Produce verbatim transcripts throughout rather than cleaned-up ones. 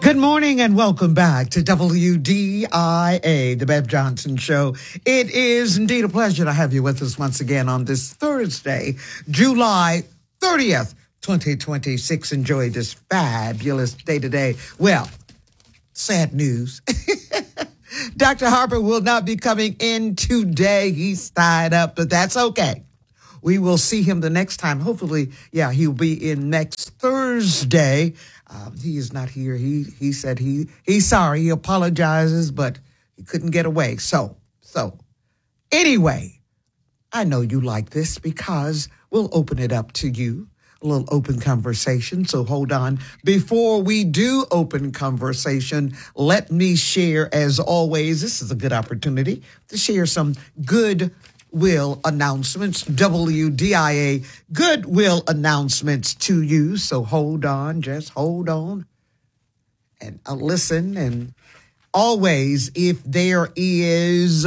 Good morning and welcome back to W D I A, the Bev Johnson Show. It is indeed a pleasure to have you with us once again on this Thursday, July thirtieth, twenty twenty-six. Enjoy this fabulous day today. Well, sad news. Doctor Harper will not be coming in today. He's tied up, but that's okay. We will see him the next time. Hopefully, yeah, he'll be in next Thursday. Um, he is not here. He he said he he's sorry. He apologizes, but he couldn't get away. So, so anyway, I know you like this because we'll open it up to you. A little open conversation. So hold on. Before we do open conversation, let me share, as always, this is a good opportunity to share some good Will announcements, W D I A goodwill announcements to you. So hold on, just hold on and uh, listen. And always, if there is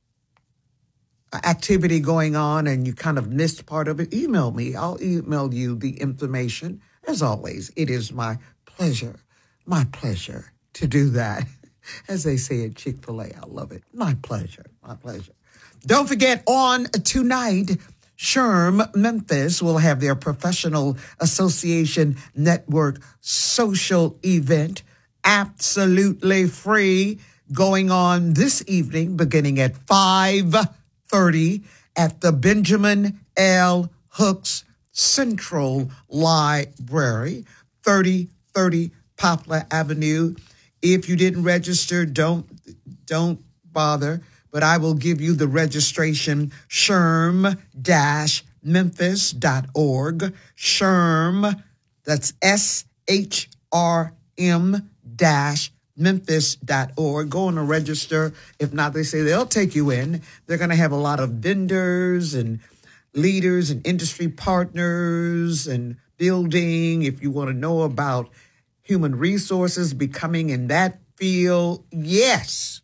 activity going on and you kind of missed part of it, email me. I'll email you the information. As always, it is my pleasure, my pleasure to do that. As they say at Chick-fil-A, I love it. My pleasure, my pleasure. Don't forget, on tonight, SHRM Memphis will have their Professional Association Network social event, absolutely free, going on this evening, beginning at five thirty at the Benjamin L. Hooks Central Library, thirty thirty Poplar Avenue. If you didn't register, don't don't bother. But I will give you the registration, shrm dash memphis dot org. SHRM, that's S H R M dash memphis dot org. Go on and register. If not, they say they'll take you in. They're going to have a lot of vendors and leaders and industry partners and building. If you want to know about human resources, becoming in that field, yes.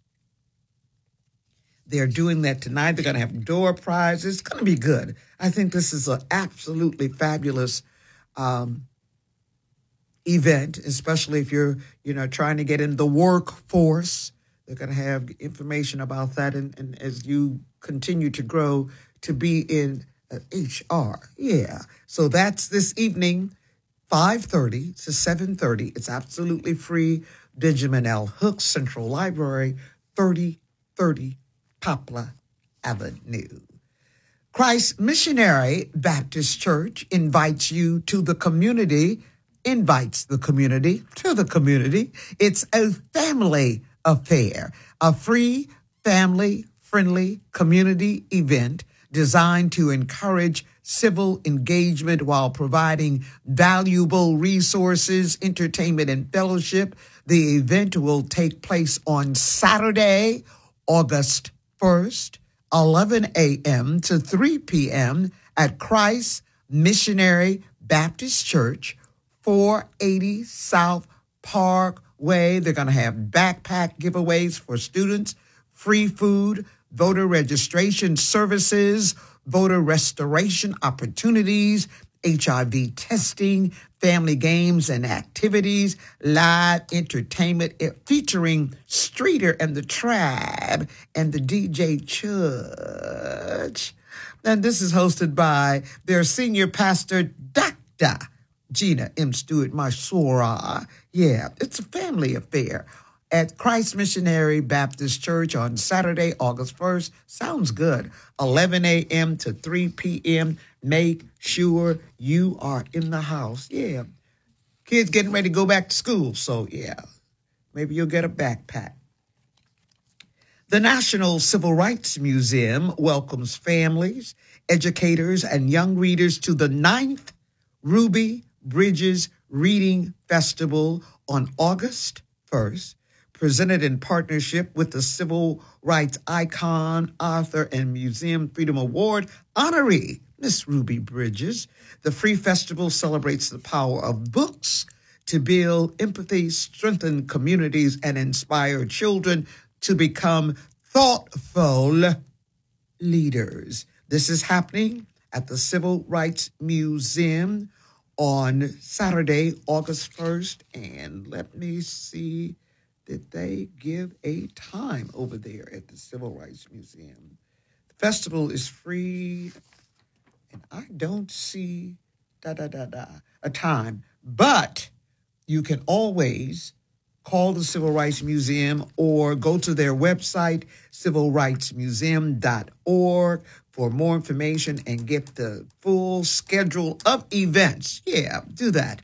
They're doing that tonight. They're going to have door prizes. It's going to be good. I think this is an absolutely fabulous um, event, especially if you're, you know, trying to get in the workforce. They're going to have information about that, and, and as you continue to grow to be in uh, H R. Yeah. So that's this evening, five thirty to seven thirty. It's absolutely free. Benjamin L. Hooks Central Library, thirty thirty Poplar Avenue. Christ Missionary Baptist Church invites you to the community, invites the community to the community. It's a family affair, a free, family-friendly community event designed to encourage civil engagement while providing valuable resources, entertainment, and fellowship. The event will take place on Saturday, August first, eleven a.m. to three p.m. at Christ Missionary Baptist Church, four eighty South Parkway. They're going to have backpack giveaways for students, free food, voter registration services, voter restoration opportunities, H I V testing, family games and activities, live entertainment featuring Streeter and the Tribe and the D J Church. And this is hosted by their senior pastor, Doctor Gina M. Stewart Masora. Yeah, it's a family affair at Christ Missionary Baptist Church on Saturday, August first. Sounds good. eleven a.m. to three p.m. Make sure you are in the house. Yeah. Kids getting ready to go back to school. So, yeah, maybe you'll get a backpack. The National Civil Rights Museum welcomes families, educators, and young readers to the ninth Ruby Bridges Reading Festival on August first. Presented in partnership with the Civil Rights Icon, Author, and Museum Freedom Award honoree, Miss Ruby Bridges. The free festival celebrates the power of books to build empathy, strengthen communities, and inspire children to become thoughtful leaders. This is happening at the Civil Rights Museum on Saturday, August first. And let me see, did they give a time over there at the Civil Rights Museum? The festival is free, and I don't see da da da da a time, but you can always call the Civil Rights Museum or go to their website, civil rights museum dot org, for more information and get the full schedule of events. Yeah, do that.